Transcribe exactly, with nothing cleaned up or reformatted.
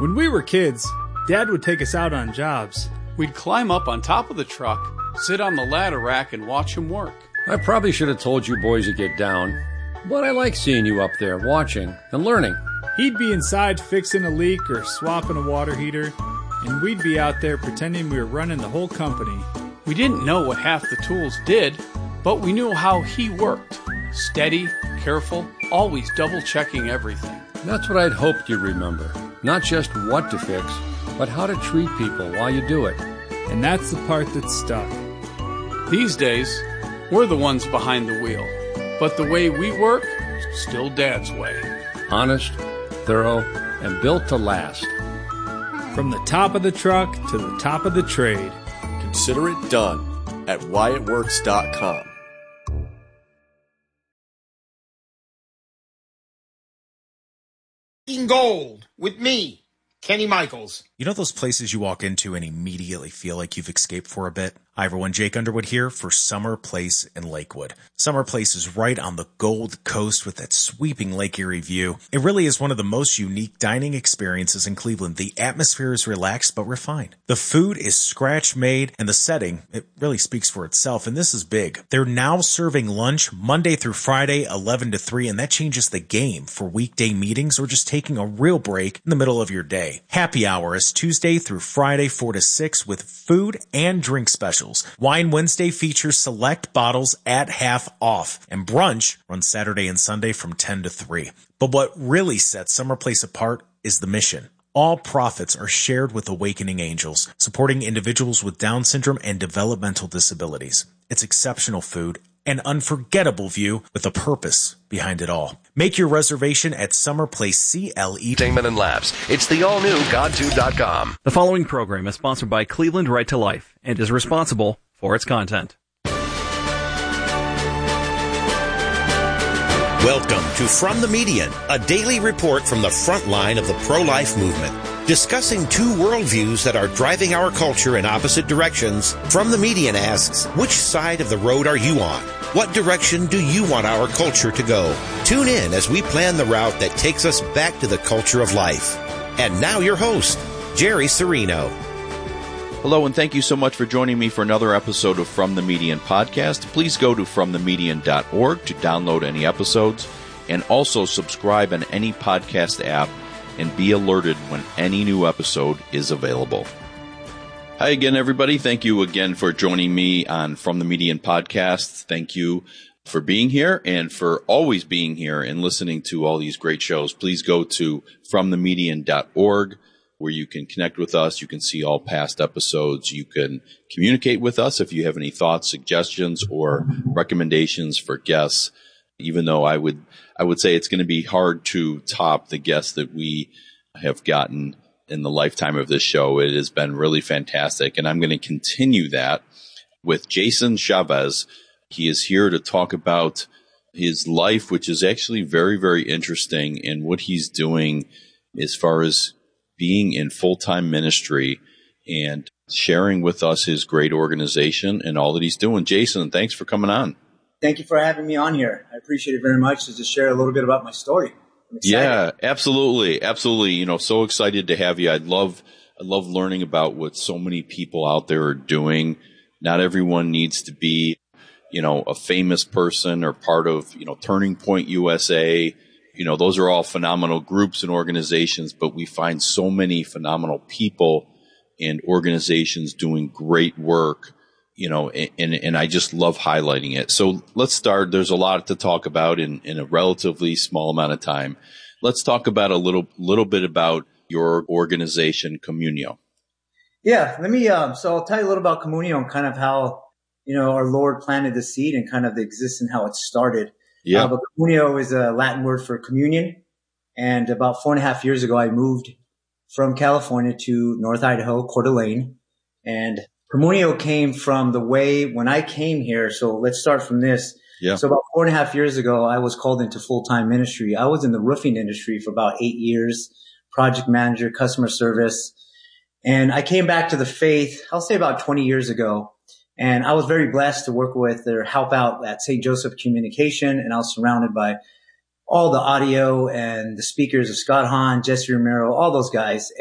When we were kids, Dad would take us out on jobs. We'd climb up on top of the truck, sit on the ladder rack, and watch him work. I probably should have told you boys to get down, but I like seeing you up there watching and learning. He'd be inside fixing a leak or swapping a water heater, and we'd be out there pretending we were running the whole company. We didn't know what half the tools did, but we knew how he worked. Steady, careful, always double-checking everything. That's what I'd hoped you'd remember. Not just what to fix, but how to treat people while you do it. And that's the part that stuck. These days, we're the ones behind the wheel. But the way we work, still Dad's way. Honest, thorough, and built to last. From the top of the truck to the top of the trade. Consider it done at Wyatt Works dot com. Gold with me, Kenny Michaels. You know those places you walk into and immediately feel like you've escaped for a bit? Hi everyone, Jake Underwood here for Summer Place in Lakewood. Summer Place is right on the Gold Coast with that sweeping Lake Erie view. It really is one of the most unique dining experiences in Cleveland. The atmosphere is relaxed but refined. The food is scratch made and the setting, it really speaks for itself, and this is big. They're now serving lunch Monday through Friday, eleven to three, and that changes the game for weekday meetings or just taking a real break in the middle of your day. Happy hour is Tuesday through Friday, four to six with food and drink specials. Wine Wednesday features select bottles at half off, and brunch runs Saturday and Sunday from ten to three. But what really sets Summer Place apart is the mission. All profits are shared with Awakening Angels, supporting individuals with Down syndrome and developmental disabilities. It's exceptional food, an unforgettable view with a purpose behind it all. Make your reservation at Summer Place C L E Entertainment and Labs. It's the all-new God tube dot com. The following program is sponsored by Cleveland Right to Life and is responsible for its content. Welcome to From the Median, a daily report from the front line of the pro-life movement. Discussing two worldviews that are driving our culture in opposite directions, From the Median asks, which side of the road are you on? What direction do you want our culture to go? Tune in as we plan the route that takes us back to the culture of life. And now your host, Jerry Serino. Hello, and thank you so much for joining me for another episode of From the Median podcast. Please go to from the median dot org to download any episodes, and also subscribe on any podcast app and be alerted when any new episode is available. Hi again, everybody. Thank you again for joining me on From the Median podcast. Thank you for being here and for always being here and listening to all these great shows. Please go to from the median dot org where you can connect with us. You can see all past episodes. You can communicate with us if you have any thoughts, suggestions, or recommendations for guests. Even though I would, I would say it's going to be hard to top the guests that we have gotten in the lifetime of this show. It has been really fantastic. And I'm going to continue that with Jason Chavez. He is here to talk about his life, which is actually very, very interesting, and what he's doing as far as being in full-time ministry and sharing with us his great organization and all that he's doing. Jason, thanks for coming on. Thank you for having me on here. I appreciate it very much to just share a little bit about my story. Yeah, absolutely. Absolutely. You know, so excited to have you. I love, I love learning about what so many people out there are doing. Not everyone needs to be, you know, a famous person or part of, you know, Turning Point U S A. You know, those are all phenomenal groups and organizations, but we find so many phenomenal people and organizations doing great work, you know, and, and I just love highlighting it. So let's start. There's a lot to talk about in, in a relatively small amount of time. Let's talk about a little, little bit about your organization, Communio. Yeah, let me, um, so I'll tell you a little about Communio and kind of how, you know, our Lord planted the seed and kind of the existence and how it started. Yeah. Uh, but Communio is a Latin word for communion. And about four and a half years ago, I moved from California to North Idaho, Coeur d'Alene. And Communio came from the way when I came here. So let's start from this. Yeah. So about four and a half years ago, I was called into full-time ministry. I was in the roofing industry for about eight years, project manager, customer service. And I came back to the faith, I'll say about twenty years ago. And I was very blessed to work with or help out at Saint Joseph Communication. And I was surrounded by all the audio and the speakers of Scott Hahn, Jesse Romero, all those guys.